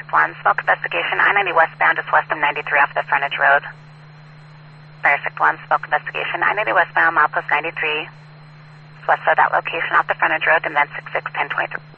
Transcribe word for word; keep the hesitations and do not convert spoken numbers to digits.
one, smoke investigation, I ninety westbound, just west of ninety-three off the frontage road. Perfect one, smoke investigation, I ninety westbound, milepost ninety-three, just west of that location off the frontage road, and then six six ten twenty-three.